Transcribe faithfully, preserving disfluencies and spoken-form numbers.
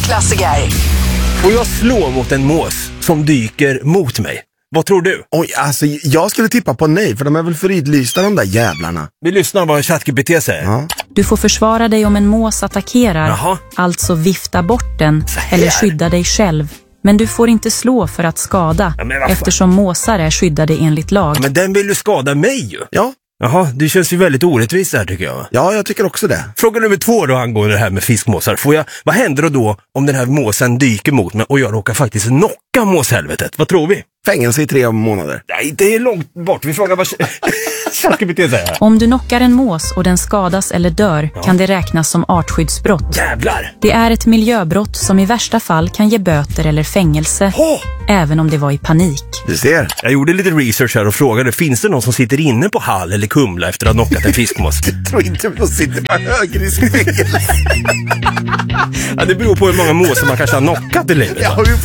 klassiker. Får jag slå mot en mås som dyker mot mig? Vad tror du? Oj, alltså jag skulle tippa på nej, för de är väl fridlysta de där jävlarna. Vi lyssnar vad ChatGPT säger. Ja. Du får försvara dig om en mås attackerar, Jaha. alltså vifta bort den här. eller skydda dig själv. Men du får inte slå för att skada, Ja, men vad fan. eftersom måsar är skyddade enligt lag. Men den vill ju skada mig ju. Ja, Jaha, det känns ju väldigt orättvist här tycker jag. ja, jag tycker också det. Fråga nummer två då angående det här med fiskmåsar. Får jag, vad händer då, då om den här måsen dyker mot mig och jag råkar faktiskt knocka måshelvetet? Vad tror vi? Fängelse i tre månader. Nej, det är långt bort. Vi frågar vad ChatGPT säger. Om du knockar en mås och den skadas eller dör kan det räknas som artskyddsbrott. Jävlar! Det är ett miljöbrott som i värsta fall kan ge böter eller fängelse, Åh! även om det var i panik. Du ser. Jag gjorde lite research här och frågade, finns det någon som sitter inne på Hall eller Kumla efter att ha knockat en fiskmås? Jag tror inte de sitter på högriskfängelse. Ja, det beror på hur många måsar man kanske har knockat i livet. Ja, Va? hur